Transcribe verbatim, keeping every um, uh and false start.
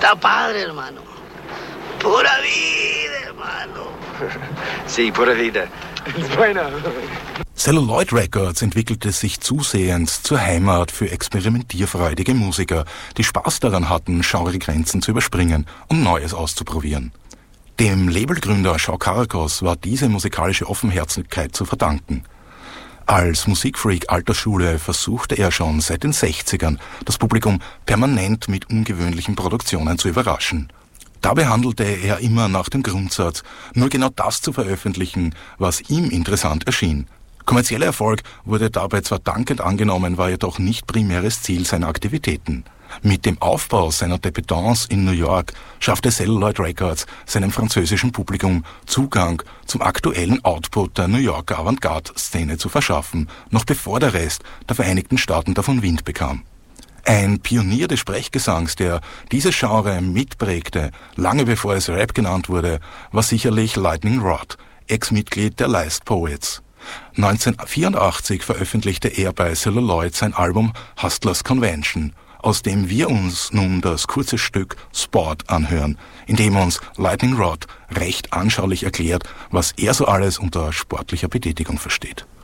Está padre, hermano. Pura vida, hermano. Sí, pura vida. Bueno. Celluloid Records entwickelte sich zusehends zur Heimat für experimentierfreudige Musiker, die Spaß daran hatten, Genregrenzen zu überspringen und Neues auszuprobieren. Dem Labelgründer Joe Caracos war diese musikalische Offenherzigkeit zu verdanken. Als Musikfreak alter Schule versuchte er schon seit den sechzigern, das Publikum permanent mit ungewöhnlichen Produktionen zu überraschen. Dabei handelte er immer nach dem Grundsatz, nur genau das zu veröffentlichen, was ihm interessant erschien. Kommerzieller Erfolg wurde dabei zwar dankend angenommen, war jedoch nicht primäres Ziel seiner Aktivitäten. Mit dem Aufbau seiner Debütantes in New York schaffte Celluloid Records seinem französischen Publikum Zugang zum aktuellen Output der New Yorker Avantgarde-Szene zu verschaffen, noch bevor der Rest der Vereinigten Staaten davon Wind bekam. Ein Pionier des Sprechgesangs, der dieses Genre mitprägte, lange bevor es Rap genannt wurde, war sicherlich Lightning Rod, Ex-Mitglied der Last Poets. neunzehnhundertvierundachtzig veröffentlichte er bei Celluloid sein Album Hustlers Convention, aus dem wir uns nun das kurze Stück Sport anhören, in dem uns Lightning Rod recht anschaulich erklärt, was er so alles unter sportlicher Betätigung versteht.